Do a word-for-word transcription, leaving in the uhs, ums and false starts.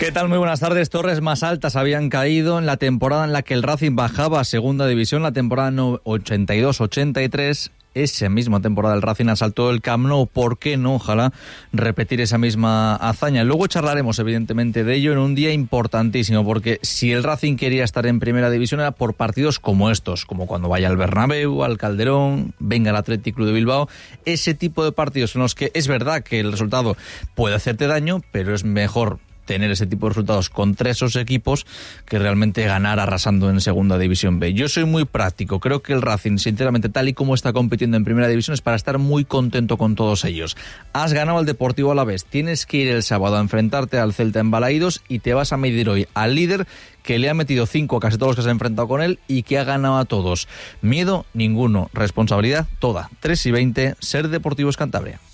¿Qué tal? Muy buenas tardes. Torres más altas habían caído en la temporada en la que el Racing bajaba a segunda división, la temporada ochenta y dos ochenta y tres. Esa misma temporada el Racing asaltó el Camp Nou. ¿Por qué no? Ojalá repetir esa misma hazaña. Luego charlaremos evidentemente de ello en un día importantísimo, porque si el Racing quería estar en primera división era por partidos como estos, como cuando vaya al Bernabéu, al Calderón, venga el Athletic Club de Bilbao. Ese tipo de partidos en los que es verdad que el resultado puede hacerte daño, pero es mejor tener ese tipo de resultados contra esos equipos que realmente ganar arrasando en Segunda División B. Yo soy muy práctico, creo que el Racing, sinceramente, tal y como está compitiendo en Primera División, es para estar muy contento con todos ellos. Has ganado al Deportivo Alavés, tienes que ir el sábado a enfrentarte al Celta en Balaídos y te vas a medir hoy al líder que le ha metido cinco a casi todos los que se han enfrentado con él y que ha ganado a todos. Miedo ninguno, responsabilidad toda. tres y veinte, Ser Deportivos Cantabria.